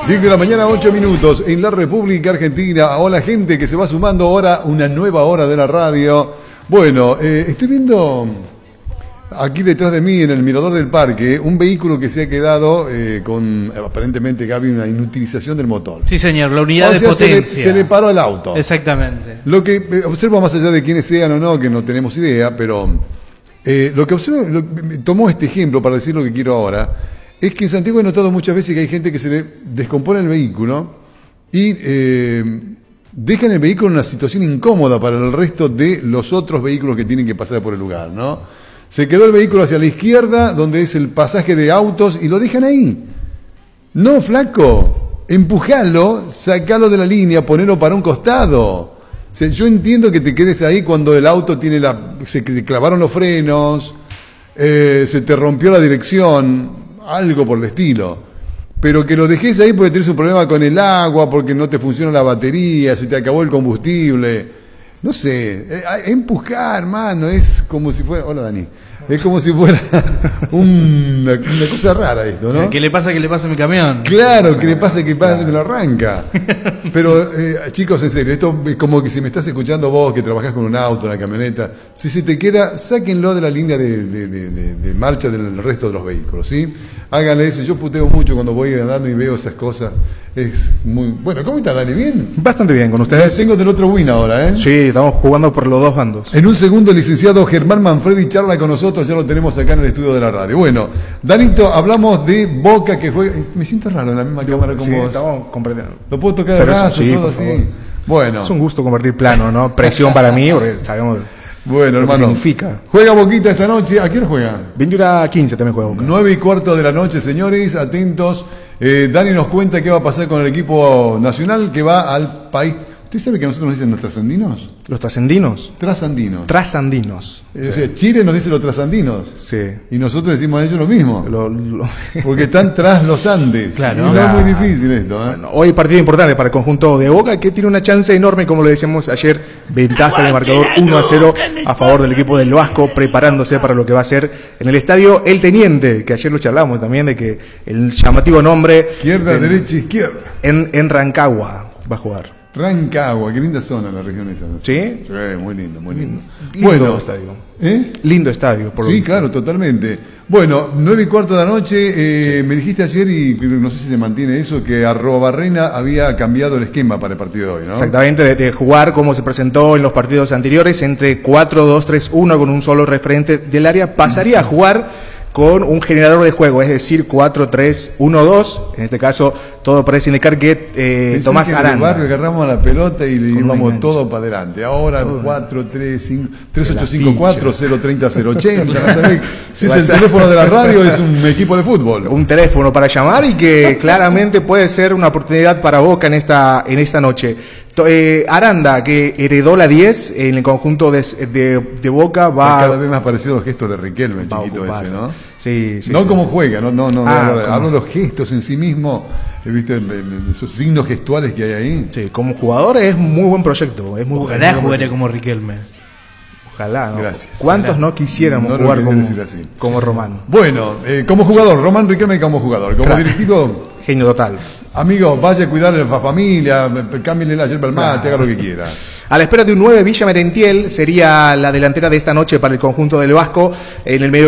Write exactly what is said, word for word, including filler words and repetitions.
diez de la mañana, ocho minutos en la República Argentina. Hola gente que se va sumando ahora, una nueva hora de la radio. Bueno, eh, estoy viendo aquí detrás de mí en el mirador del parque un vehículo que se ha quedado eh, con aparentemente, Gaby, una inutilización del motor. Sí señor, la unidad o de sea, potencia. Se le, se le paró el auto. Exactamente. Lo que eh, observo, más allá de quiénes sean o no, que no tenemos idea, pero eh, lo que observo, lo, tomo este ejemplo para decir lo que quiero ahora. Es que en Santiago he notado muchas veces que hay gente que se le descompone el vehículo y eh, dejan el vehículo en una situación incómoda para el resto de los otros vehículos que tienen que pasar por el lugar, ¿no? Se quedó el vehículo hacia la izquierda, donde es el pasaje de autos, y lo dejan ahí. No, flaco, empujalo, sacalo de la línea, ponelo para un costado. O sea, yo entiendo que te quedes ahí cuando el auto tiene la... se te clavaron los frenos, eh, se te rompió la dirección, algo por el estilo, pero que lo dejes ahí porque tenés un problema con el agua, porque no te funciona la batería, se te acabó el combustible, no sé, eh, empujar, hermano, es como si fuera, hola Dani, es como si fuera una, una cosa rara esto, ¿no? ¿Qué le pasa que le pasa a mi camión? Claro, que le pasa que pasa que lo arranca. Pero eh, chicos, en serio, esto es como que si me estás escuchando vos que trabajás con un auto, una camioneta, si se te queda, sáquenlo de la línea de, de, de, de, de marcha del resto de los vehículos, ¿sí? Háganle eso. Yo puteo mucho cuando voy andando y veo esas cosas. Es muy... Bueno, ¿cómo está, Dani? ¿Bien? Bastante bien, con ustedes. Tengo del otro win ahora, ¿eh? Sí, estamos jugando por los dos bandos. En un segundo, el licenciado Germán Manfredi charla con nosotros, ya lo tenemos acá en el estudio de la radio. Bueno, Danito, hablamos de Boca que fue... Me siento raro en la misma cámara con sí, vos. Estamos compartiendo. ¿Lo puedo tocar de brazo, sí, todo así? Favor. Bueno. Es un gusto compartir plano, ¿no? Presión para mí, porque sabemos... Bueno, hermano, significa. Juega Boquita esta noche. ¿A qué hora juega? veintiuno a quince también juega Boca. nueve y cuarto de la noche, señores, atentos. Eh, Dani nos cuenta qué va a pasar con el equipo nacional que va al país. ¿Usted sabe que a nosotros nos dicen los trasandinos? ¿Los trascendinos? Trasandinos. Trasandinos. Eh, o sea, Chile nos dice los trasandinos. Sí. Y nosotros decimos a ellos lo mismo. Lo, lo... Porque están tras los Andes. Claro. Sí, claro. No es muy difícil esto, ¿eh? Bueno, hoy partido importante para el conjunto de Boca, que tiene una chance enorme, como lo decíamos ayer, ventaja de marcador uno a cero a favor del equipo del Vasco, preparándose para lo que va a ser en el estadio El Teniente, que ayer lo charlamos también, de que el llamativo nombre... Izquierda, en, derecha, izquierda. En, en Rancagua va a jugar. Rancagua, qué linda zona la región esa, ¿no? ¿Sí? Sí, muy lindo, muy lindo. Lindo bueno, estadio. ¿Eh? Lindo estadio, por lo Sí, visto. claro, totalmente. Bueno, nueve y cuarto de la noche, eh, sí. Me dijiste ayer, y no sé si se mantiene eso, que Arrobarrena había cambiado el esquema para el partido de hoy, ¿no? Exactamente, de, de jugar como se presentó en los partidos anteriores, entre cuatro dos tres uno con un solo referente del área, pasaría a jugar con un generador de juego, es decir, cuatro tres uno dos, en este caso todo parece indicar que eh, Tomás que Aranda. En el barrio agarramos la pelota y le íbamos todo para adelante. Ahora cuatro tres ocho cinco cuatro cero tres cero cero ochenta, no sabés si es el teléfono de la radio, es un equipo de fútbol. Un teléfono para llamar y que claramente puede ser una oportunidad para Boca en esta, en esta noche. Eh, Aranda, que heredó la diez en el conjunto de, de, de Boca, va... Cada vez más parecido a los gestos de Riquelme, el chiquito ese, ¿no? Sí, sí. No sí. como juega, no, no, no. Ah, hablo, hablo de los gestos en sí mismo, ¿viste? Esos signos gestuales que hay ahí. Sí, como jugador es muy buen proyecto. Es muy Ojalá buen, jugaría como Riquelme. Ojalá, ¿no? Gracias. ¿Cuántos Ojalá. no quisiéramos no jugar como, decir así. como Román? Bueno, eh, como jugador, Román Riquelme como jugador. Como claro. Directivo... Genio total. Amigo, vaya a cuidar a la familia, cámbienle la yerba al mate, claro. Haga lo que quiera. A la espera de un nueve, Villa Merentiel sería la delantera de esta noche para el conjunto del Vasco. En el medio